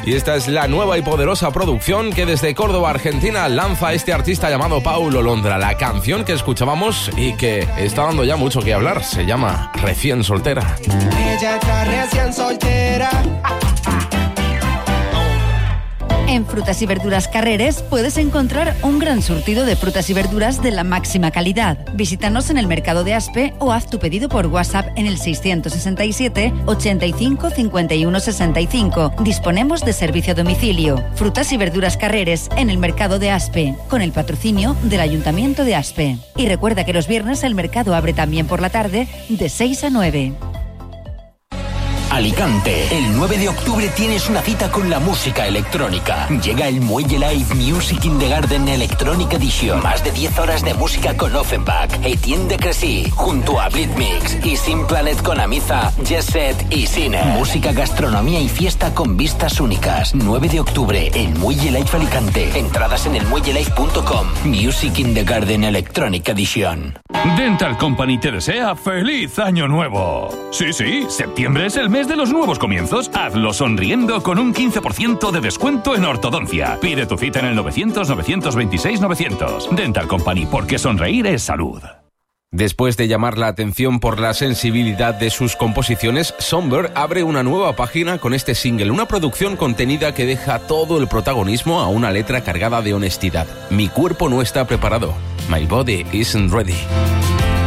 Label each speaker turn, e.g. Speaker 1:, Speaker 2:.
Speaker 1: Y esta es la nueva y poderosa producción que desde Córdoba, Argentina, lanza este artista llamado Paulo Londra. La canción que escuchábamos y que está dando ya mucho que hablar se llama Recién Soltera.
Speaker 2: Ella está recién soltera.
Speaker 3: En Frutas y Verduras Carreres puedes encontrar un gran surtido de frutas y verduras de la máxima calidad. Visítanos en el Mercado de Aspe o haz tu pedido por WhatsApp en el 667 85 51 65. Disponemos de servicio a domicilio. Frutas y Verduras Carreres en el Mercado de Aspe, con el patrocinio del Ayuntamiento de Aspe. Y recuerda que los viernes el mercado abre también por la tarde de 6 a 9.
Speaker 4: Alicante, el 9 de octubre tienes una cita con la música electrónica. Llega el Muelle Live Music in the Garden Electronic Edition. Más de 10 horas de música con Offenbach, Etienne de Crecy, junto a Blitmix y Sin Planet con Amiza, Jet Set y Cine. Música, gastronomía y fiesta con vistas únicas. 9 de octubre, el Muelle Live Alicante. Entradas en elmuellelive.com. Music in the Garden Electronic Edition.
Speaker 5: Dental Company te desea ¡Feliz Año Nuevo! Sí, septiembre es el mes de los nuevos comienzos. Hazlo sonriendo con un 15% de descuento en ortodoncia. Pide tu cita en el 900-926-900. Dental Company, porque sonreír es salud.
Speaker 1: Después de llamar la atención por la sensibilidad de sus composiciones, Somber abre una nueva página con este single, una producción contenida que deja todo el protagonismo a una letra cargada de honestidad. Mi cuerpo no está preparado. My body isn't ready.